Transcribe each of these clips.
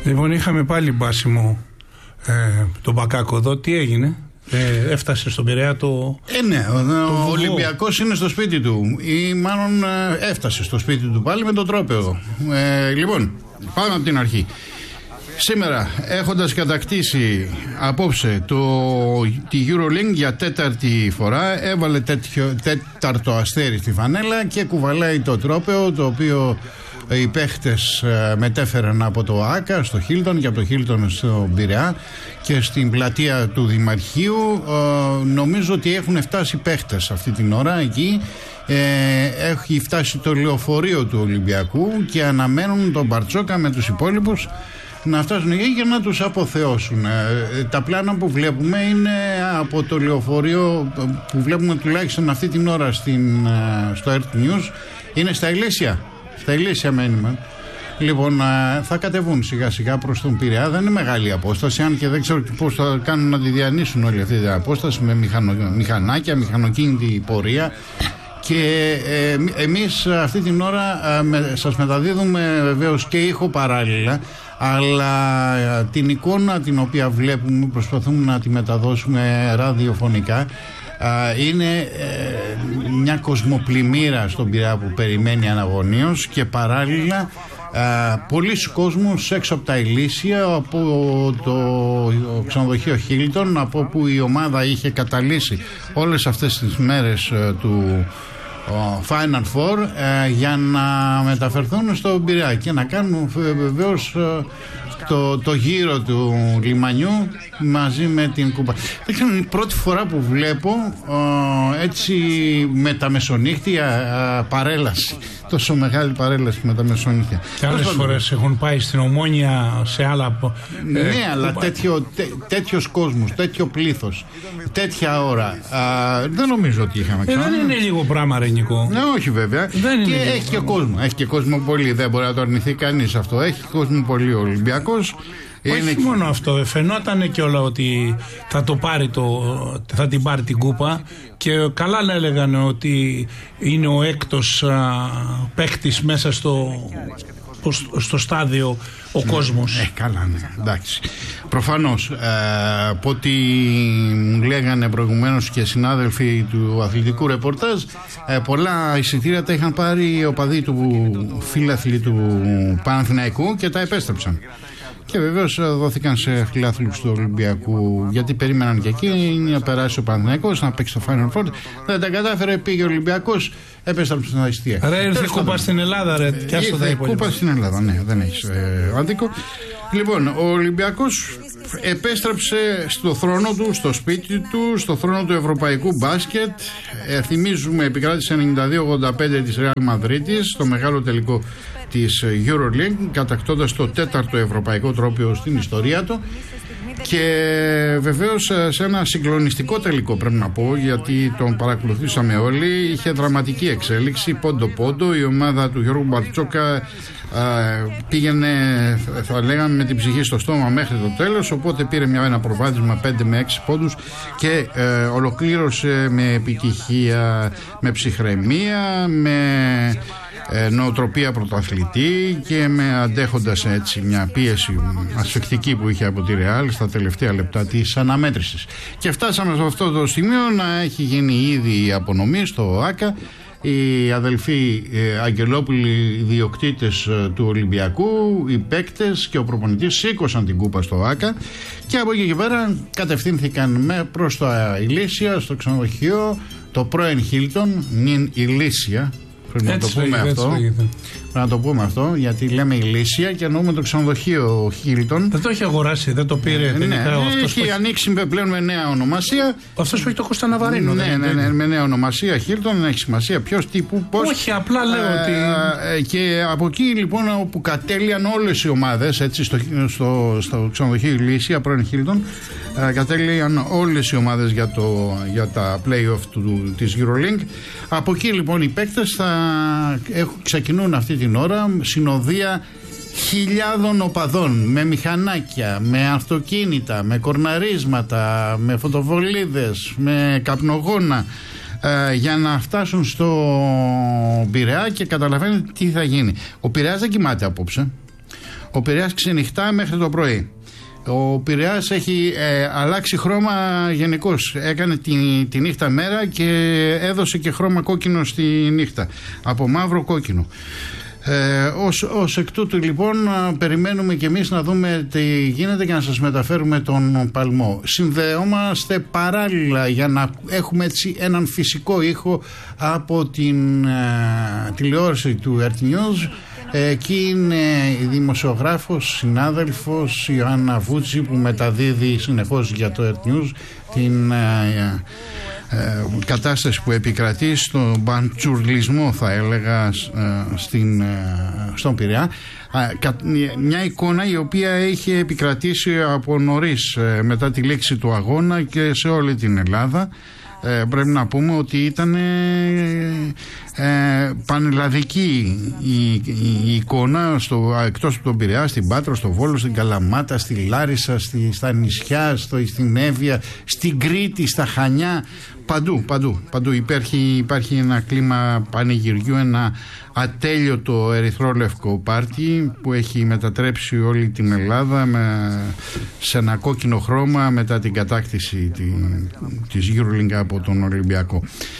Λοιπόν, είχαμε πάλι μπάσιμο τον Μπακάκο εδώ. Τι έγινε? Έφτασε στον Πειραιά το. Ναι, ο Ολυμπιακός είναι στο σπίτι του. Ή μάλλον έφτασε στο σπίτι του πάλι με το τρόπαιο. Λοιπόν, πάμε από την αρχή. Σήμερα, έχοντας κατακτήσει απόψε τη EuroLeague για τέταρτη φορά, έβαλε τέταρτο αστέρι στη φανέλα και κουβαλάει το τρόπαιο, το οποίο οι παίχτες μετέφεραν από το ΆΚΑ στο Χίλτον και από το Χίλτον στο Πειραιά και στην πλατεία του Δημαρχείου. Νομίζω ότι έχουν φτάσει παίχτες αυτή την ώρα εκεί. Έχει φτάσει το λεωφορείο του Ολυμπιακού και αναμένουν τον Μπαρτσόκα με τους υπόλοιπους να φτάσουν εκεί για να τους αποθεώσουν. Τα πλάνα που βλέπουμε είναι από το λεωφορείο που βλέπουμε τουλάχιστον αυτή την ώρα στο Earth News, είναι στα Ηλίσια. Στα Ηλίσια μένουμε. Λοιπόν, θα κατεβούν σιγά σιγά προς τον Πειραιά. Δεν είναι μεγάλη απόσταση, αν και δεν ξέρω πώς θα κάνουν να τη διανύσουν όλη αυτή την απόσταση με μηχανάκια, μηχανοκίνητη πορεία. Και εμείς αυτή την ώρα σας μεταδίδουμε βεβαίως και ήχο παράλληλα, αλλά την εικόνα την οποία βλέπουμε, προσπαθούμε να τη μεταδώσουμε ραδιοφωνικά. Είναι μια κοσμοπλημμύρα στον Πειραιά που περιμένει αναγωνίως και παράλληλα πολλοί κόσμος έξω από τα Ηλίσια, από το ξενοδοχείο Χίλτον, από όπου η ομάδα είχε καταλύσει όλες αυτές τις μέρες του Final Four για να μεταφερθούν στο Πειραιά και να κάνουν βεβαίως το γύρο του λιμανιού μαζί με την κούπα. Δεν ξέρω, είναι η πρώτη φορά που βλέπω έτσι με τα μεσονύχτια παρέλαση. Τόσο μεγάλη παρέλαση με τα μεσονύχτια. Και άλλες φορές έχουν πάει στην Ομόνια σε άλλα. Ναι, αλλά τέτοιος κόσμος, τέτοιο πλήθος, τέτοια ώρα. Δεν νομίζω ότι είχαμε ξανά. Δεν είναι λίγο πράγμα, ρε Νικό. Ναι, όχι βέβαια. Και έχει και κόσμο. Έχει και κόσμο πολύ. Δεν μπορεί να το αρνηθεί κανείς αυτό. Έχει κόσμο πολύ ο Ολυμπιακός. Όχι μόνο αυτό, φαινόταν και όλα ότι θα την πάρει την κούπα και καλά να έλεγαν ότι είναι ο έκτος παίκτης μέσα στο στάδιο ο κόσμος. Καλά, ναι, εντάξει. Προφανώς, από ό,τι μου λέγανε προηγουμένως και συνάδελφοι του αθλητικού ρεπορτάζ, πολλά εισιτήρια τα είχαν πάρει οι οπαδοί του φίλαθλοι του Παναθηναϊκού και τα επέστρεψαν. Και βεβαίως δόθηκαν σε φιλάθλους του Ολυμπιακού, γιατί περίμεναν και εκεί να περάσει ο Παναθηναϊκός, να παίξει το Final Four. Δεν τα κατάφερε, πήγε ο Ολυμπιακός, επέστρεψε στην αιστεία. Ρε, ήρθε κούπα στην Ελλάδα, ρε. Ήρθε κούπα στην Ελλάδα, ναι, δεν έχεις άδικο. Λοιπόν, ο Ολυμπιακός επέστρεψε στο θρόνο του, στο σπίτι του, στο θρόνο του ευρωπαϊκού μπάσκετ. Θυμίζουμε, επικράτησε 92-85 της Ρεάλ Μαδρίτης, στο μεγάλο τελικό της EuroLeague, κατακτώντας το τέταρτο ευρωπαϊκό τρόπαιο στην ιστορία του. Και βεβαίως σε ένα συγκλονιστικό τελικό, πρέπει να πω, γιατί τον παρακολουθήσαμε όλοι. Είχε δραματική εξέλιξη, πόντο-πόντο. Η ομάδα του Γιώργου Μπαρτσόκα πήγαινε, θα λέγαμε, με την ψυχή στο στόμα μέχρι το τέλος. Οπότε πήρε ένα προβάδισμα 5 με 6 πόντους και ολοκλήρωσε με επιτυχία, με ψυχραιμία, με νοοτροπία πρωταθλητή και με αντέχοντας έτσι μια πίεση ασφικτική που είχε από τη Ρεάλ στα τελευταία λεπτά της αναμέτρησης. Και φτάσαμε σε αυτό το σημείο να έχει γίνει ήδη η απονομή στο ΆΚΑ. Οι αδελφοί Αγγελόπουλοι, ιδιοκτήτες του Ολυμπιακού, οι παίκτες και ο προπονητής σήκωσαν την κούπα στο ΆΚΑ και από εκεί και πέρα κατευθύνθηκαν προς τα Ηλίσια, στο ξενοδοχείο, το πρώην Χίλτον, νυν Ηλίσια. Πρέπει να το πούμε αυτό. Πρέπει να το πούμε αυτό, γιατί λέμε Ηλίσια και εννοούμε το ξενοδοχείο Χίλτον. Δεν το έχει αγοράσει, δεν το πήρε. Έχει ανοίξει πλέον με νέα ονομασία. Αυτός που έχει το Κώστα Ναβαρίνο. Ναι, με νέα ονομασία Χίλτον, δεν έχει σημασία ποιος, τύπου, πώς. Όχι, απλά λέω ότι. Και από εκεί λοιπόν όπου κατέλειαν όλες οι ομάδες, έτσι, στο ξενοδοχείο Ηλίσια, πρώην Χίλτον, κατέλειαν όλες οι ομάδες για τα play-off της EuroLeague. Από εκεί λοιπόν οι παίκτες θα ξεκινούν αυτή την ώρα συνοδεία χιλιάδων οπαδών, με μηχανάκια, με αυτοκίνητα, με κορναρίσματα, με φωτοβολίδες, με καπνογόνα, για να φτάσουν στο Πειραιά και καταλαβαίνετε τι θα γίνει. Ο Πειραιάς δεν κοιμάται απόψε. Ο Πειραιάς ξενυχτά μέχρι το πρωί. Ο Πειραιάς έχει αλλάξει χρώμα γενικώς. Έκανε τη νύχτα μέρα και έδωσε και χρώμα κόκκινο στη νύχτα. Από μαύρο κόκκινο. Ως εκ τούτου λοιπόν περιμένουμε και εμείς να δούμε τι γίνεται και να σας μεταφέρουμε τον παλμό. Συνδεόμαστε παράλληλα για να έχουμε έτσι έναν φυσικό ήχο από την τηλεόραση του Earth News. Εκεί είναι η δημοσιογράφος, συνάδελφος Ιωάννα Βούτση, που μεταδίδει συνεχώς για το Earth News την κατάσταση που επικρατεί στον μπαντσουρλισμό, θα έλεγα, στον Πειραιά. Μια εικόνα η οποία έχει επικρατήσει από νωρίς μετά τη λήξη του αγώνα και σε όλη την Ελλάδα. Πρέπει να πούμε ότι ήταν πανελλαδική η εικόνα εκτός από τον Πειραιά, στην Πάτρα, στο Βόλο, στην Καλαμάτα, στη Λάρισα, στα νησιά, στην Εύβοια, στην Κρήτη, στα Χανιά, παντού υπάρχει ένα κλίμα πανηγυριού, ένα ατέλειωτο ερυθρόλευκο πάρτι που έχει μετατρέψει όλη την Ελλάδα σε ένα κόκκινο χρώμα μετά την κατάκτηση της EuroLeague από τον Ολυμπιακό.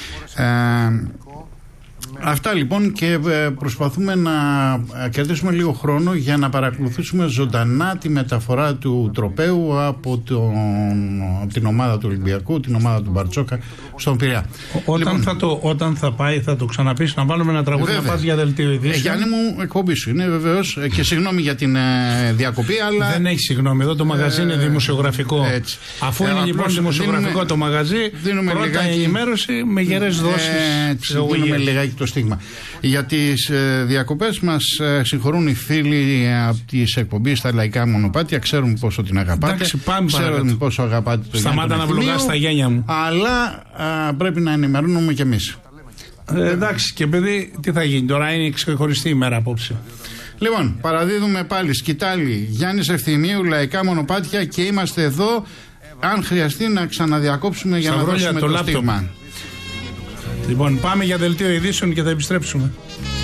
Αυτά λοιπόν, και προσπαθούμε να κερδίσουμε λίγο χρόνο για να παρακολουθήσουμε ζωντανά τη μεταφορά του τροπαίου από την ομάδα του Ολυμπιακού, την ομάδα του Μπαρτσόκα στον Πειραιά. Όταν θα πάει θα το ξαναπείς, να βάλουμε ένα τραγούδι, να πας για δελτίο ειδήσεων. Γιάννη μου, εκπομπή σου είναι βεβαίως, και συγγνώμη για την διακοπή, αλλά... Δεν έχει συγγνώμη, εδώ το μαγαζί είναι δημοσιογραφικό. Έτσι. Αφού είναι λοιπόν δημοσιογραφικό το μαγαζί, πρώτα ενημέρωση με γερές δόσεις. Δίνουμε λιγάκι το στίγμα. Για τις διακοπές μας συγχωρούν οι φίλοι από τις εκπομπές στα λαϊκά μονοπάτια. Ξέρουμε πόσο την αγαπάτε. Εντάξει, πάμε ξέρουμε πόσο αγαπάτε το Σταμάτα να βλογάς τα γένια μου. Αλλά πρέπει να ενημερώνουμε κι εμείς. Εντάξει, και παιδί, τι θα γίνει τώρα, είναι ξεχωριστή ημέρα απόψε. Λοιπόν, παραδίδουμε πάλι σκητάλη Γιάννης Ευθυμίου, λαϊκά μονοπάτια, και είμαστε εδώ αν χρειαστεί να ξαναδιακόψουμε για να δώσουμε το στίγμα. Λοιπόν, πάμε για δελτίο ειδήσεων και θα επιστρέψουμε.